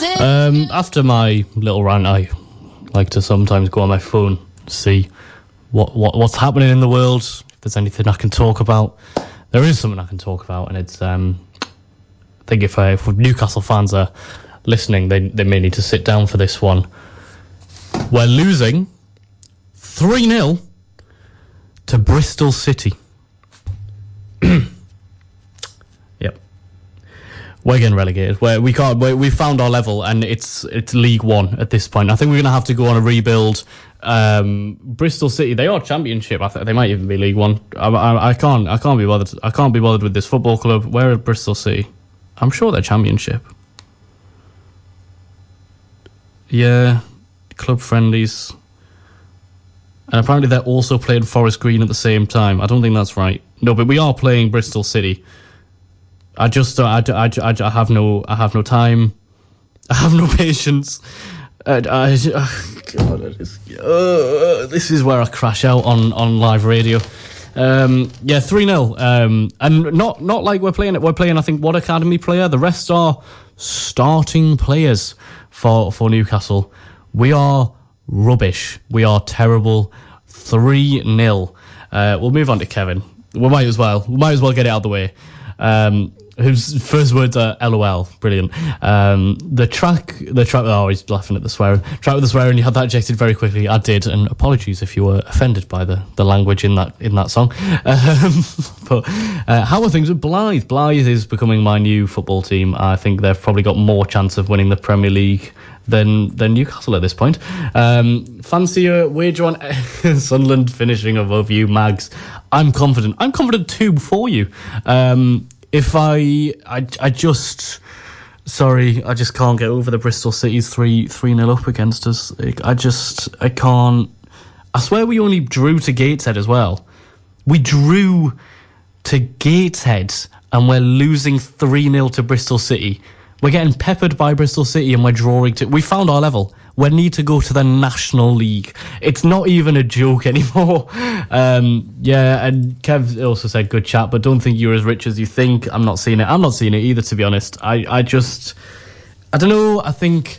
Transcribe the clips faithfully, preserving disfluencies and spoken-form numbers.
Um, after my little rant, I like to sometimes go on my phone, see what, what what's happening in the world, if there's anything I can talk about. There is something I can talk about, and it's, um, I think if, uh, if Newcastle fans are listening, they, they may need to sit down for this one. We're losing three nil to Bristol City. Yep. We're getting relegated. We're, we can't. We we found our level, and it's it's League One at this point. I think we're going to have to go on a rebuild. Um, Bristol City, they are Championship. I think they might even be League One. I, I, I can't. I can't be bothered. I can't be bothered with this football club. Where are Bristol City? I'm sure they're Championship. Yeah, club friendlies. And apparently they're also playing Forest Green at the same time. I don't think that's right. No, but we are playing Bristol City. I just, I, I, I, I have no, I have no time. I have no patience. I, I, oh God, I just, uh, this is where I crash out on, on live radio. Um, yeah, three nil. Um, and not, not like we're playing it. We're playing, I think, one academy player. The rest are starting players for, for Newcastle. We are rubbish. We are terrible. three nil. Uh, we'll move on to Kevin. We might as well. We might as well get it out of the way. Um, whose first words are L O L. Brilliant. Um, the track, the track, oh, he's laughing at the swearing. Track with the swearing, you had that ejected very quickly. I did, and apologies if you were offended by the, the language in that in that song. Um, but uh, how are things with Blythe? Blythe is becoming my new football team. I think they've probably got more chance of winning the Premier League than than Newcastle at this point. Um, fancy a wager on Sunderland finishing above you, Mags? I'm confident. I'm confident too for you. Um, if I, I, I just, sorry, I just can't get over the Bristol City's three three nil up against us. I just, I can't. I swear we only drew to Gateshead as well. We drew to Gateshead and we're losing three nil to Bristol City. We're getting peppered by Bristol City and we're drawing to... We found our level. We need to go to the National League. It's not even a joke anymore. Um, yeah, and Kev also said, good chat, but don't think you're as rich as you think. I'm not seeing it. I'm not seeing it either, to be honest. I, I just... I don't know. I think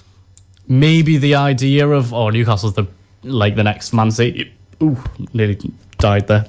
maybe the idea of... Oh, Newcastle's the like the next Man City... Ooh, nearly died there.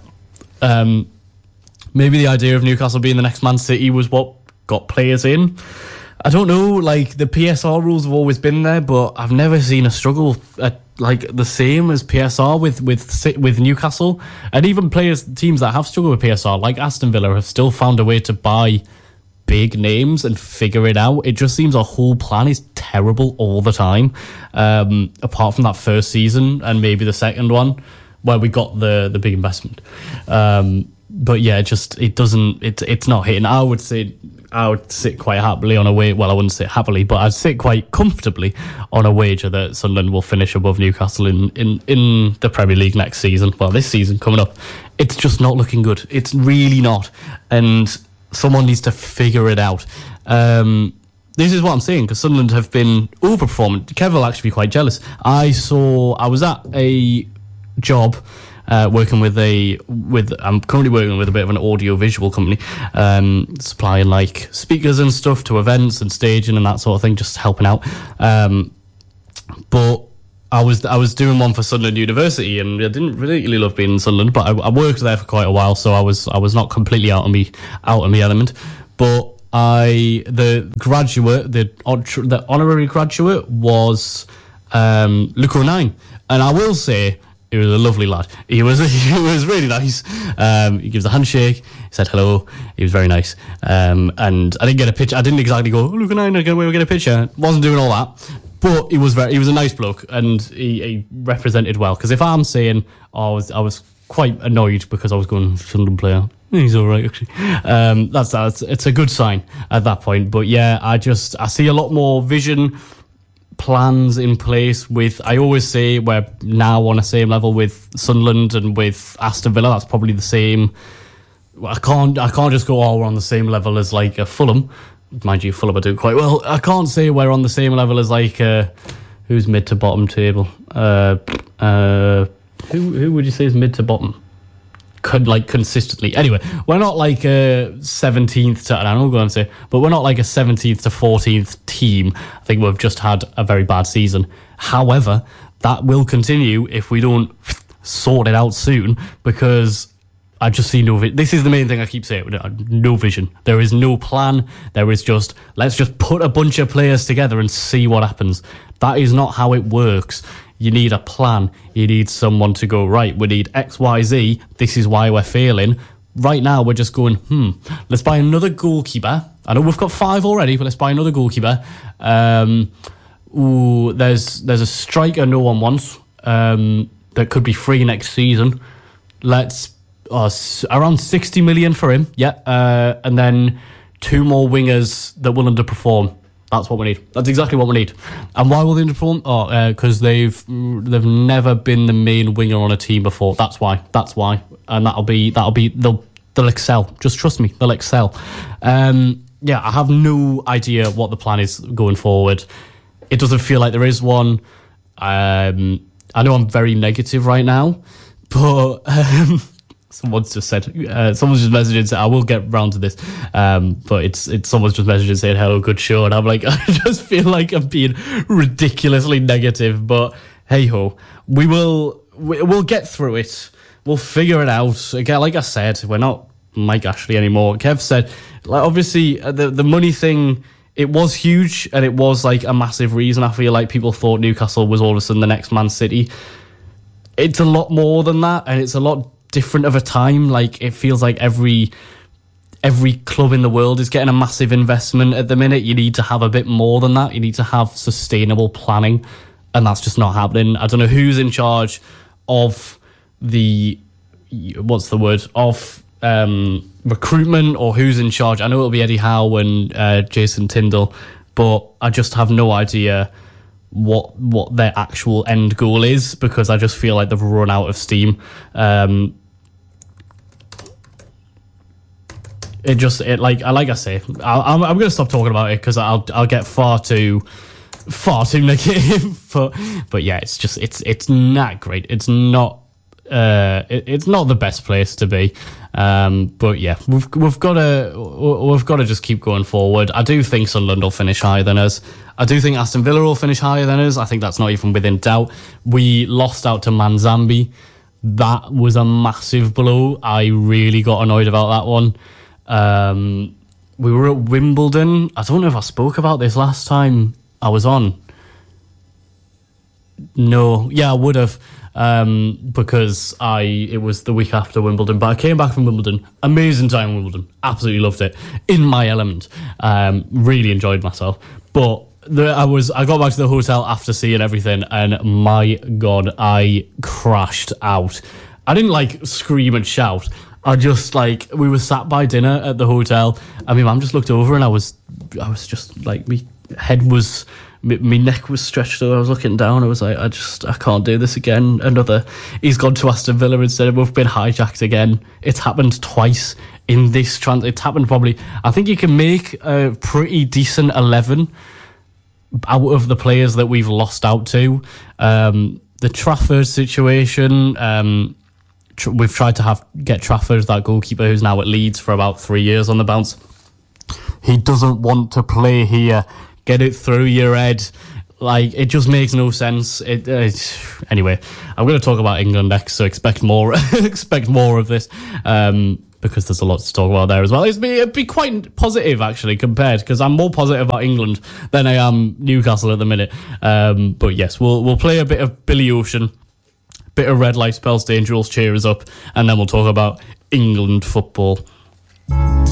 Um, maybe the idea of Newcastle being the next Man City was what got players in. I don't know, like, the P S R rules have always been there, but I've never seen a struggle at, like, the same as P S R with, with, with Newcastle. And even players, teams that have struggled with P S R, like Aston Villa, have still found a way to buy big names and figure it out. It just seems our whole plan is terrible all the time, um, apart from that first season and maybe the second one, where we got the, the big investment. Um, but yeah, it just, it doesn't, it, it's not hitting. I would say... I would sit quite happily on a wager. Well, I wouldn't sit happily, but I'd sit quite comfortably on a wager that Sunderland will finish above Newcastle in, in, in the Premier League next season. Well, this season coming up. It's just not looking good. It's really not. And someone needs to figure it out. Um, this is what I'm saying, because Sunderland have been overperforming. Kev will actually be quite jealous. I saw, I was at a job... Uh, working with a with I'm currently working with a bit of an audio visual company, um, supplying like speakers and stuff to events and staging and that sort of thing, just helping out. Um, but I was I was doing one for Sunderland University, and I didn't really love being in Sunderland, but I, I worked there for quite a while, so I was I was not completely out of me out of me element. But I the graduate the the honorary graduate was um, Luke O'Nine, and I will say. He was a lovely lad. He was he was really nice. Um, he gives a handshake. He said hello. He was very nice. Um, and I didn't get a picture. I didn't exactly go, oh, look at nine, I get away, we get a picture. Wasn't doing all that. But he was very, he was a nice bloke, and he, he represented well. Because if I'm saying, oh, I was I was quite annoyed because I was going Sunderland player. He's all right, actually. Um, that's that's it's a good sign at that point. But yeah, I just I see a lot more vision. Plans in place with, I always say we're now on the same level with Sunderland and with Aston Villa. That's probably the same. I can't I can't just go, oh, we're on the same level as like a Fulham. Mind you, Fulham are doing quite well. I can't say we're on the same level as like uh, who's mid to bottom table. Uh, uh, who who would you say is mid to bottom? could like consistently. Anyway, we're not like a seventeenth to, I don't know what I'm going to say, but we're not like a seventeenth to fourteenth team. I think we've just had a very bad season. However, that will continue if we don't sort it out soon, because I just see no vision. This is the main thing I keep saying. No vision. There is no plan. There is just, let's just put a bunch of players together and see what happens. That is not how it works. You need a plan. You need someone to go, right, we need X, Y, Z. This is why we're failing. Right now, we're just going, hmm, let's buy another goalkeeper. I know we've got five already, but let's buy another goalkeeper. Um, ooh, there's there's a striker no one wants um, that could be free next season. Let's uh, around sixty million for him, yeah, uh, and then two more wingers that will underperform. That's what we need. That's exactly what we need. And why will they underperform? Oh, because uh, they've they've never been the main winger on a team before. That's why. That's why. And that'll be that'll be they'll they'll excel. Just trust me, they'll excel. Um, yeah, I have no idea what the plan is going forward. It doesn't feel like there is one. Um, I know I'm very negative right now, but um, someone's just said, uh, someone's just messaged and said, I will get round to this, um, but it's it's someone's just messaged and saying, hello, good show, and I'm like, I just feel like I'm being ridiculously negative, but hey ho, we will we, we'll get through it. We'll figure it out. Again, like I said, we're not Mike Ashley anymore. Kev said, like, obviously, uh, the the money thing, it was huge, and it was like a massive reason. I feel like people thought Newcastle was all of a sudden the next Man City. It's a lot more than that, and it's a lot different of a time. Like, it feels like every every club in the world is getting a massive investment at the minute. You need to have a bit more than that. You need to have sustainable planning, and that's just not happening. I don't know who's in charge of the what's the word of um, recruitment, or who's in charge. I know it'll be Eddie Howe and uh, Jason Tyndall, but I just have no idea what what their actual end goal is, because I just feel like they've run out of steam. Um, it just it like I like I say, I'll, I'm I'm going to stop talking about it because I'll I'll get far too far too negative. but but yeah, it's just it's it's not great. It's not. Uh, it, it's not the best place to be, um, but yeah, we've we've got to we've got to just keep going forward. I do think Sunderland will finish higher than us. I do think Aston Villa will finish higher than us. I think that's not even within doubt. We lost out to Manzambi. That was a massive blow. I really got annoyed about that one. Um, we were at Wimbledon. I don't know if I spoke about this last time I was on. No, yeah, I would have. Um, because I it was the week after Wimbledon, but I came back from Wimbledon, amazing time in Wimbledon, absolutely loved it, in my element, um, really enjoyed myself. But the, I was I got back to the hotel after seeing everything, and my God, I crashed out. I didn't like scream and shout. I just like we were sat by dinner at the hotel, and my mum just looked over, and I was I was just like, my head was. My neck was stretched, so I was looking down. I was like, I just, I can't do this again. Another, he's gone to Aston Villa instead. We've been hijacked again. It's happened twice in this trans. It's happened probably. I think you can make a pretty decent eleven out of the players that we've lost out to. Um, the Trafford situation. Um, tr- we've tried to have get Trafford, that goalkeeper who's now at Leeds, for about three years on the bounce. He doesn't want to play here. Get it through your head. Like, it just makes no sense. It, uh, anyway, I'm going to talk about England next, so expect more expect more of this, um, because there's a lot to talk about there as well. It'd be, it'd be quite positive, actually, compared, because I'm more positive about England than I am Newcastle at the minute. Um, but yes, we'll we'll play a bit of Billy Ocean, bit of Red Light Spells Dangerous, cheer us up, and then we'll talk about England football.